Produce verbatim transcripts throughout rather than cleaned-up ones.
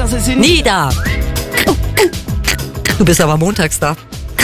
dass Sie sind. Nie da. Du bist aber montags da.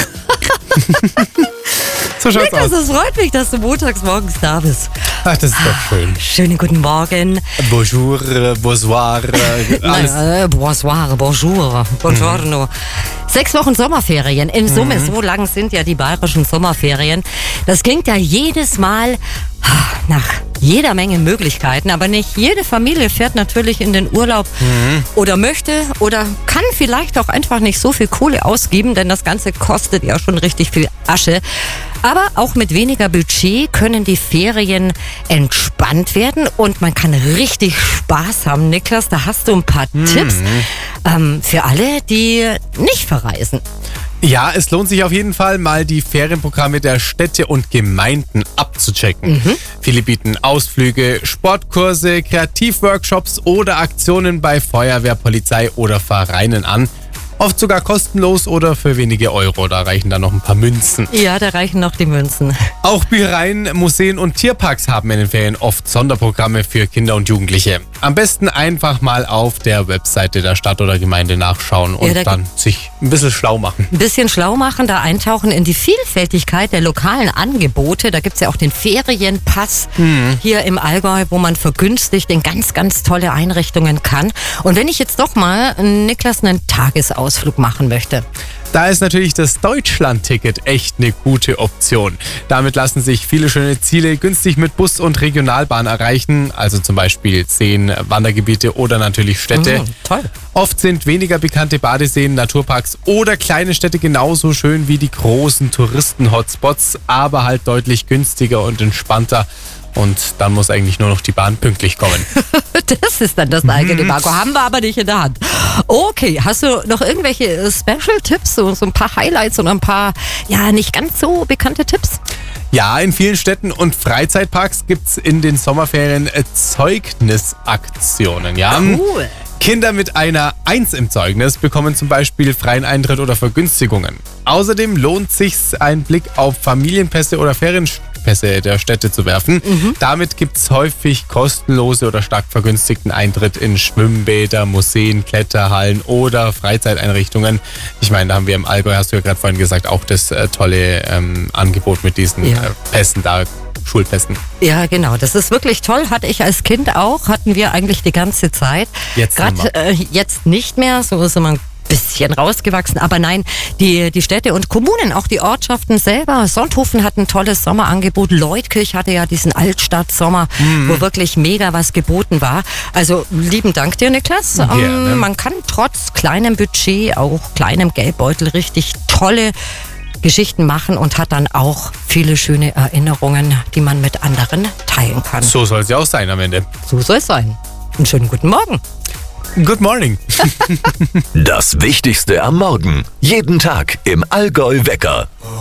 So schaut's Niklas, aus. es freut mich, dass du montags morgens da bist. Ach, das ist doch schön. Schönen guten Morgen. Bonjour, äh, bonsoir, äh, alles. Äh, bonsoir, bonjour, buongiorno. Sechs Wochen Sommerferien. In Summe, Mhm. so lang sind ja die bayerischen Sommerferien. Das klingt ja jedes Mal nach jeder Menge Möglichkeiten, aber nicht jede Familie fährt natürlich in den Urlaub Mhm. oder möchte oder kann vielleicht auch einfach nicht so viel Kohle ausgeben, denn das Ganze kostet ja schon richtig viel Asche. Aber auch mit weniger Budget können die Ferien entspannt werden und man kann richtig Spaß haben. Niklas, da hast du ein paar Tipps ähm, für alle, die nicht verreisen. Ja, es lohnt sich auf jeden Fall, mal die Ferienprogramme der Städte und Gemeinden abzuchecken. Viele bieten Ausflüge, Sportkurse, Kreativworkshops oder Aktionen bei Feuerwehr, Polizei oder Vereinen an. Oft sogar kostenlos oder für wenige Euro. Da reichen dann noch ein paar Münzen. Ja, da reichen noch die Münzen. Auch Büchereien, Museen und Tierparks haben in den Ferien oft Sonderprogramme für Kinder und Jugendliche. Am besten einfach mal auf der Webseite der Stadt oder Gemeinde nachschauen und Ja, da dann sich ein bisschen schlau machen. Ein bisschen schlau machen, da eintauchen in die Vielfältigkeit der lokalen Angebote. Da gibt's ja auch den Ferienpass hier im Allgäu, wo man vergünstigt in ganz, ganz tolle Einrichtungen kann. Und wenn ich jetzt doch mal, Niklas, einen Tagesausflug machen möchte. Da ist natürlich das Deutschland-Ticket echt eine gute Option. Damit lassen sich viele schöne Ziele günstig mit Bus und Regionalbahn erreichen, also zum Beispiel Seen, Wandergebiete oder natürlich Städte. Mhm, toll. Oft sind weniger bekannte Badeseen, Naturparks oder kleine Städte genauso schön wie die großen Touristen-Hotspots, aber halt deutlich günstiger und entspannter. Und dann muss eigentlich nur noch die Bahn pünktlich kommen. Das ist dann das eigene Marco. Haben wir aber nicht in der Hand. Okay, hast du noch irgendwelche Special-Tipps, so, so ein paar Highlights und ein paar, ja, nicht ganz so bekannte Tipps? Ja, in vielen Städten und Freizeitparks gibt's in den Sommerferien äh, Zeugnisaktionen. Ja? Cool. Kinder mit einer Eins im Zeugnis bekommen zum Beispiel freien Eintritt oder Vergünstigungen. Außerdem lohnt sich's, einen Blick auf Familienpässe oder Ferienpässe der Städte zu werfen. Damit gibt's häufig kostenlose oder stark vergünstigten Eintritt in Schwimmbäder, Museen, Kletterhallen oder Freizeiteinrichtungen. Ich meine, da haben wir im Allgäu, hast du ja gerade vorhin gesagt, auch das äh, tolle ähm, Angebot mit diesen Ja. äh, Pässen da. Schulpässen. Ja, genau. Das ist wirklich toll. Hatte ich als Kind auch. Hatten wir eigentlich die ganze Zeit. Jetzt Gerade äh, jetzt nicht mehr. So ist immer ein bisschen rausgewachsen. Aber nein, die, die Städte und Kommunen, auch die Ortschaften selber. Sonthofen hat ein tolles Sommerangebot. Leutkirch hatte ja diesen Altstadt-Sommer, wo wirklich mega was geboten war. Also lieben Dank dir, Niklas. Gerne. Ähm, man kann trotz kleinem Budget, auch kleinem Geldbeutel richtig tolle Geschichten machen und hat dann auch viele schöne Erinnerungen, die man mit anderen teilen kann. So soll es ja auch sein am Ende. So soll es sein. Einen schönen guten Morgen. Good morning. Das Wichtigste am Morgen. Jeden Tag im Allgäu Wecker.